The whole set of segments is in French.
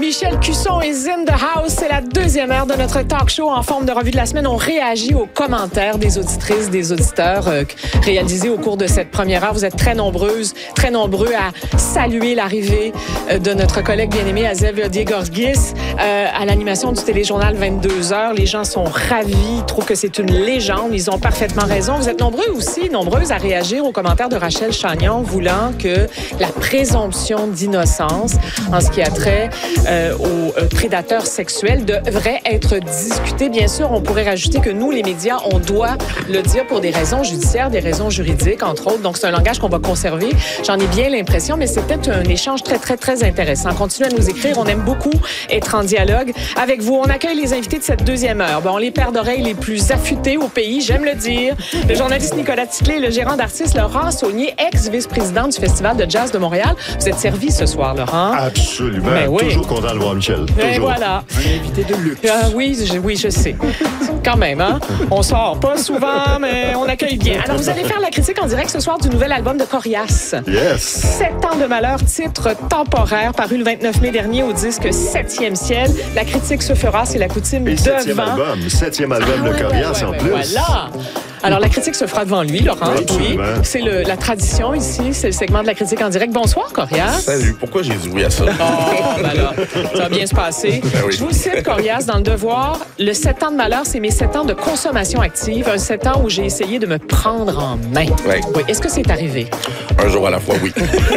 Michel Cusson is in the house. C'est la deuxième heure de notre talk show en forme de revue de la semaine. On réagit aux commentaires des auditrices, des auditeurs réalisés au cours de cette première heure. Vous êtes très nombreuses, très nombreux à saluer l'arrivée de notre collègue bien-aimé Azev Diegorgis à l'animation du téléjournal 22h. Les gens sont ravis, ils trouvent que c'est une légende. Ils ont parfaitement raison. Vous êtes nombreuses à réagir aux commentaires de Rachel Chagnon, voulant que la présomption d'innocence en ce qui a trait aux prédateurs sexuels devrait être discutée. Bien sûr, on pourrait rajouter que nous, les médias, on doit le dire pour des raisons judiciaires, des raisons juridiques, entre autres. Donc, c'est un langage qu'on va conserver. J'en ai bien l'impression, mais c'était un échange très, très, très intéressant. Continuez à nous écrire. On aime beaucoup être en dialogue avec vous. On accueille les invités de cette deuxième heure. Bon, les paires d'oreilles les plus affûtés au pays, j'aime le dire. Le journaliste Nicolas Ticlé, le gérant d'artistes Laurent Saunier, ex-vice-président du Festival de jazz de Montréal. Vous êtes servi ce soir, Laurent. Absolument. Ben oui. Toujours content de voir Michel. Et toujours. voilà. Un invité de luxe. Oui, je sais. Quand même, hein? On sort pas souvent, mais on accueille bien. Alors, vous allez faire la critique en direct ce soir du nouvel album de Corias. Yes. 7 ans de malheur, titre temporaire, paru le 29 mai dernier au disque 7e ciel. La critique se fera, c'est la coutume, Et devant. septième album de Corias en plus. Voilà. Alors, la critique se fera devant lui, Laurent. Oui, c'est la tradition ici. C'est le segment de la critique en direct. Bonsoir, Corias. Salut, pourquoi j'ai dit oui à ça? Oh, ben là, ça va bien se passer. Ben oui. Je vous cite, Corias, dans Le Devoir. Le 7 ans de malheur, c'est mes 7 ans de consommation active. Un 7 ans où j'ai essayé de me prendre en main. Ouais. Oui. Est-ce que c'est arrivé? Un jour à la fois, oui.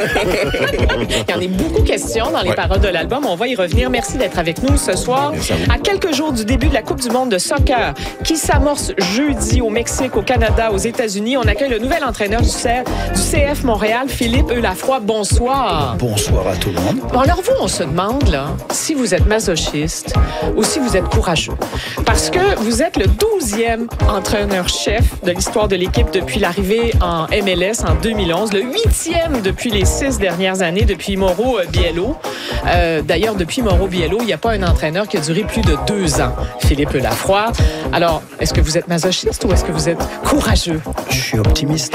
Il y en a beaucoup questions dans les paroles de l'album. On va y revenir. Merci d'être avec nous ce soir. Merci à vous. À quelques jours du début de la Coupe du monde de soccer qui s'amorce jeudi au Mexique, au Canada, aux États-Unis, on accueille le nouvel entraîneur du CF Montréal, Philippe Eulafroy. Bonsoir. Bonsoir à tout le monde. Bon, alors vous, on se demande là, si vous êtes masochiste ou si vous êtes courageux. Parce que vous êtes le 12e entraîneur-chef de l'histoire de l'équipe depuis l'arrivée en MLS en 2011, le 8e depuis les 6 dernières années, depuis Mauro Biello. D'ailleurs, depuis Mauro Biello, il n'y a pas un entraîneur qui a duré plus de 2 ans, Philippe Eulafroy. Alors, est-ce que vous êtes masochiste ou est-ce que vous êtes courageux? Je suis optimiste.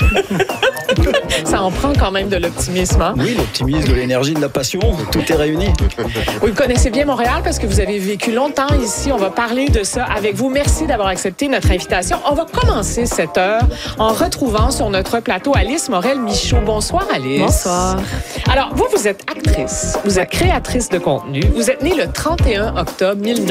Ça en prend quand même de l'optimisme, hein? Oui, l'optimisme, de l'énergie, de la passion, tout est réuni. Vous connaissez bien Montréal parce que vous avez vécu longtemps ici. On va parler de ça avec vous. Merci d'avoir accepté notre invitation. On va commencer cette heure en retrouvant sur notre plateau Alice Morel-Michaud. Bonsoir, Alice. Bonsoir. Alors, vous êtes actrice, vous êtes créatrice de contenu. Vous êtes née le 31 octobre 1900.